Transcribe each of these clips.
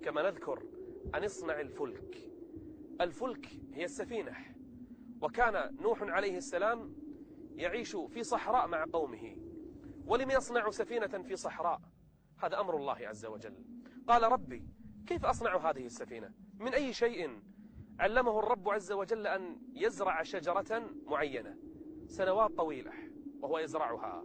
كما نذكر أن اصنع الفلك. الفلك هي السفينة. وكان نوح عليه السلام يعيش في صحراء مع قومه، ولم يصنع سفينة في صحراء؟ هذا أمر الله عز وجل. قال ربي كيف أصنع هذه السفينة؟ من أي شيء؟ علمه الرب عز وجل أن يزرع شجرة معينة سنوات طويلة وهو يزرعها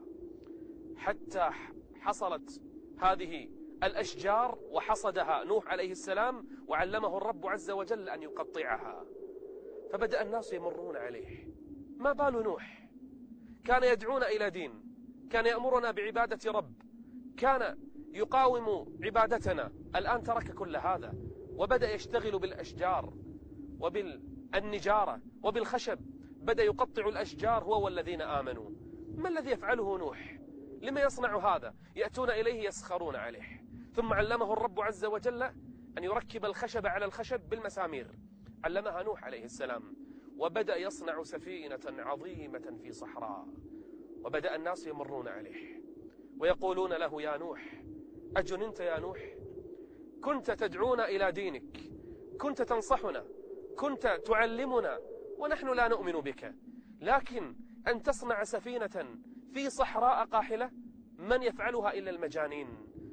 حتى حصلت هذه الأشجار وحصدها نوح عليه السلام، وعلمه الرب عز وجل أن يقطعها. فبدأ الناس يمرون عليه. ما بال نوح؟ كان يدعونا إلى دين، كان يأمرنا بعبادة رب، كان يقاوم عبادتنا. الآن ترك كل هذا وبدأ يشتغل بالأشجار وبالنجارة وبالخشب، بدأ يقطع الأشجار هو والذين آمنوا. ما الذي يفعله نوح؟ لما يصنع هذا؟ يأتون إليه يسخرون عليه. ثم علمه الرب عز وجل أن يركب الخشب على الخشب بالمسامير، علمها نوح عليه السلام، وبدأ يصنع سفينة عظيمة في صحراء. وبدأ الناس يمرون عليه ويقولون له يا نوح أجننت يا نوح؟ كنت تدعونا إلى دينك، كنت تنصحنا، كنت تعلمنا، ونحن لا نؤمن بك، لكن أن تصنع سفينة في صحراء قاحلة؟ من يفعلها إلا المجانين.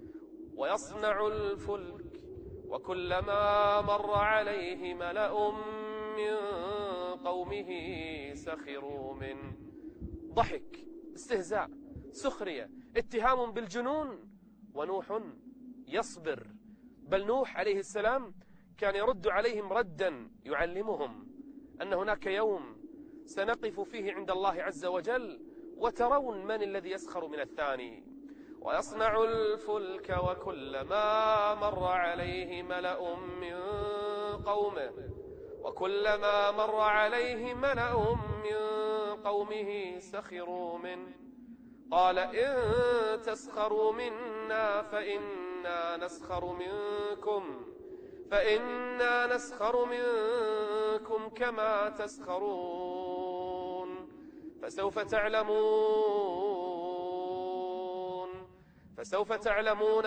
ويصنع الفلك وكلما مر عليه ملأ من قومه سخروا منه. ضحك، استهزاء، سخرية، اتهام بالجنون، ونوح يصبر. بل نوح عليه السلام كان يرد عليهم ردا يعلمهم أن هناك يوم سنقف فيه عند الله عز وجل وترون من الذي يسخر من الثاني. ويصنع الفلك وكلما مر عليه ملأ من قومه قومه سخروا منه. قال إن تسخروا منا فإنا نسخر منكم كما تسخرون. فسوف تعلمون